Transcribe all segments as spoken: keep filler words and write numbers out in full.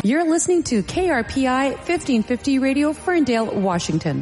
You're listening to K R P I fifteen fifty Radio, Ferndale, Washington.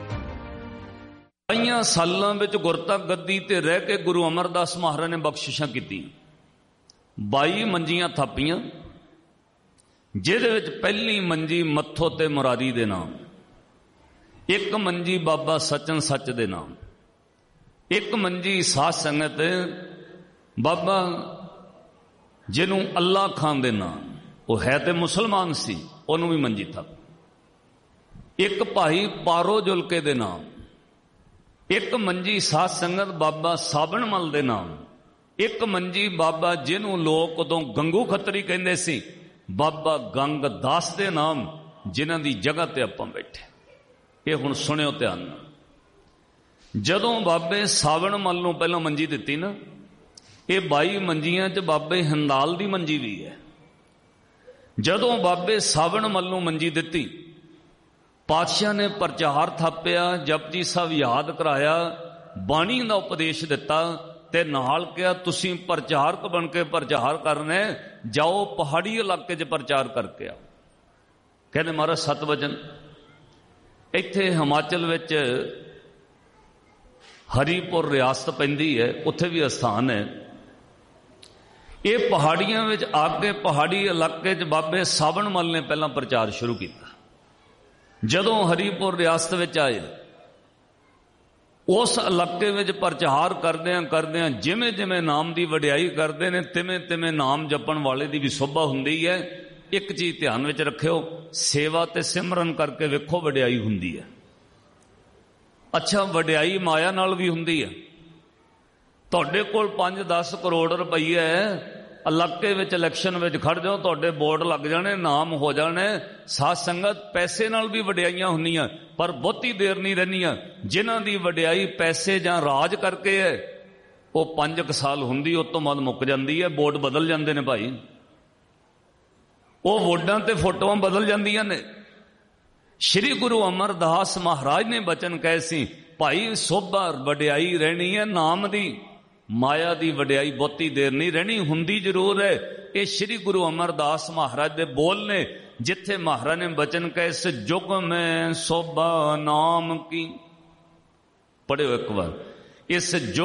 ਕਈਆਂ ਸਾਲਾਂ ਵਿੱਚ ਗੁਰਤਾ ਗੱਦੀ ਤੇ ਰਹਿ ਕੇ ਗੁਰੂ ਅਮਰਦਾਸ ਮਹਾਰਾਜ ਨੇ ਬਖਸ਼ਿਸ਼ਾਂ ਕੀਤੀਆਂ। ਬਾਈ ਮੰਜੀਆਂ ਥਾਪੀਆਂ, ਜਿਹਦੇ ਵਿੱਚ ਪਹਿਲੀ ਮੰਜੀ ਮੱਥੋ ਤੇ ਮੁਰਾਰੀ ਦੇ ਨਾਮ, ਇੱਕ ਮੰਜੀ ਬਾਬਾ ਸਚਨ ਸੱਚ ਦੇ ਨਾਮ, ਇੱਕ ਮੰਜੀ ਸਾਧ ਸੰਗਤ ਬਾਬਾ ਜਿਹਨੂੰ ਅੱਲਾ ਖਾਨ ਦੇ ਨਾਮ, ਉਹ ਹੈ ਤੇ ਮੁਸਲਮਾਨ ਸੀ, ਉਹਨੂੰ ਵੀ ਮੰਜੀ ਥਾਪ, ਇੱਕ ਭਾਈ ਪਾਰੋ ਜੁਲਕੇ ਦੇ ਨਾਮ, ਇੱਕ ਮੰਜੀ ਸਾਧ ਸੰਗਤ ਬਾਬਾ ਸਾਬਣ ਮਲ ਦੇ ਨਾਮ, ਇੱਕ ਮੰਜੀ ਬਾਬਾ ਜਿਹਨੂੰ ਲੋਕ ਉਦੋਂ ਗੰਗੂ ਖੱਤਰੀ ਕਹਿੰਦੇ ਸੀ, ਬਾਬਾ ਗੰਗ ਦਾਸ ਦੇ ਨਾਮ, ਜਿਨ੍ਹਾਂ ਦੀ ਜਗ੍ਹਾ ਤੇ ਆਪਾਂ ਬੈਠੇ। ਇਹ ਹੁਣ ਸੁਣਿਓ ਧਿਆਨ ਨਾਲ। ਜਦੋਂ ਬਾਬੇ ਸਾਵਣ ਮਲ ਨੂੰ ਪਹਿਲਾਂ ਮੰਜੀ ਦਿੱਤੀ ਨਾ, ਇਹ ਬਾਈ ਮੰਜੀਆਂ 'ਚ ਬਾਬੇ ਹੰਦਾਲ ਦੀ ਮੰਜੀ ਵੀ ਹੈ। ਜਦੋਂ ਬਾਬੇ ਸਾਵਣ ਮਲ ਨੂੰ ਮੰਜੀ ਦਿੱਤੀ, ਪਾਤਸ਼ਾਹ ਨੇ ਪ੍ਰਚਾਰ ਥਾਪਿਆ, ਜਪਜੀ ਸਾਹਿਬ ਯਾਦ ਕਰਾਇਆ, ਬਾਣੀ ਦਾ ਉਪਦੇਸ਼ ਦਿੱਤਾ ਤੇ ਨਾਲ ਕਿਹਾ ਤੁਸੀਂ ਪ੍ਰਚਾਰਕ ਬਣ ਕੇ ਪ੍ਰਚਾਰ ਕਰਨਾ, ਜਾਓ ਪਹਾੜੀ ਇਲਾਕੇ 'ਚ ਪ੍ਰਚਾਰ ਕਰਕੇ ਆਓ। ਕਹਿੰਦੇ ਮਹਾਰਾਜ ਸੱਤ ਵਜਨ ਇੱਥੇ ਹਿਮਾਚਲ ਵਿੱਚ ਹਰੀਪੁਰ ਰਿਆਸਤ ਪੈਂਦੀ ਹੈ, ਉੱਥੇ ਵੀ ਅਸਥਾਨ ਹੈ। ਇਹ ਪਹਾੜੀਆਂ ਵਿੱਚ ਆ ਕੇ ਪਹਾੜੀ ਇਲਾਕੇ 'ਚ ਬਾਬੇ ਸਾਵਣ ਮਲ ਨੇ ਪਹਿਲਾਂ ਪ੍ਰਚਾਰ ਸ਼ੁਰੂ ਕੀਤਾ। ਜਦੋਂ ਹਰੀਪੁਰ ਰਿਆਸਤ ਵਿੱਚ ਆਏ, ਉਸ ਇਲਾਕੇ ਵਿੱਚ ਪ੍ਰਚਾਰ ਕਰਦਿਆਂ ਕਰਦਿਆਂ ਜਿਵੇਂ ਜਿਵੇਂ ਨਾਮ ਦੀ ਵਡਿਆਈ ਕਰਦੇ ਨੇ, ਤਿਵੇਂ ਤਿਵੇਂ ਨਾਮ ਜਪਣ ਵਾਲੇ ਦੀ ਵੀ ਸੋਭਾ ਹੁੰਦੀ ਹੈ। ਇੱਕ ਚੀਜ਼ ਧਿਆਨ ਵਿੱਚ ਰੱਖਿਓ, ਸੇਵਾ ਤੇ ਸਿਮਰਨ ਕਰਕੇ ਵੇਖੋ ਵਡਿਆਈ ਹੁੰਦੀ ਹੈ। ਅੱਛਾ, ਵਡਿਆਈ ਮਾਇਆ ਨਾਲ ਵੀ ਹੁੰਦੀ ਹੈ। ਤੁਹਾਡੇ ਕੋਲ ਪੰਜ ਦਸ ਕਰੋੜ ਰੁਪਈਆ ਹੈ, ਇਲਾਕੇ ਵਿੱਚ ਇਲੈਕਸ਼ਨ ਵਿੱਚ ਖੜ ਜਾਓ, ਤੁਹਾਡੇ ਬੋਰਡ ਲੱਗ ਜਾਣੇ, ਨਾਮ ਹੋ ਜਾਣੇ। ਸਾਧ ਸੰਗਤ, ਪੈਸੇ ਨਾਲ ਵੀ ਵਡਿਆਈਆਂ ਹੁੰਦੀਆਂ, ਪਰ ਬਹੁਤੀ ਦੇਰ ਨਹੀਂ ਰਹਿੰਦੀਆਂ। ਜਿਨ੍ਹਾਂ ਦੀ ਵਡਿਆਈ ਪੈਸੇ ਜਾਂ ਰਾਜ ਕਰਕੇ ਹੈ, ਉਹ ਪੰਜ ਕੁ ਸਾਲ ਹੁੰਦੀ, ਉਸ ਤੋਂ ਬਾਅਦ ਮੁੱਕ ਜਾਂਦੀ ਹੈ। ਬੋਰਡ ਬਦਲ ਜਾਂਦੇ ਨੇ ਭਾਈ, ਉਹ ਵੋਟਾਂ ਤੇ ਫੋਟੋਆਂ ਬਦਲ ਜਾਂਦੀਆਂ ਨੇ। ਸ਼੍ਰੀ ਗੁਰੂ ਅਮਰਦਾਸ ਮਹਾਰਾਜ ਨੇ ਬਚਨ ਕਹੇ ਸੀ, ਭਾਈ ਸੋਭਾ ਵਡਿਆਈ ਰਹਿਣੀ ਹੈ ਨਾਮ ਦੀ, ਮਾਇਆ ਦੀ ਵਡਿਆਈ ਬਹੁਤੀ ਦੇਰ ਨਹੀਂ ਰਹਿਣੀ, ਹੁੰਦੀ ਜ਼ਰੂਰ ਹੈ। ਇਹ ਸ਼੍ਰੀ ਗੁਰੂ ਅਮਰਦਾਸ ਮਹਾਰਾਜ ਦੇ ਬੋਲ ਨੇ, ਜਿੱਥੇ ਮਹਾਰਾਜ ਨੇ ਬਚਨ ਕਹੇ, ਇਸ ਜੁਗ ਮੈਂ ਸੋਭਾ ਨਾਮ ਕੀ। ਪੜਿਓ ਇੱਕ ਵਾਰ, ਇਸ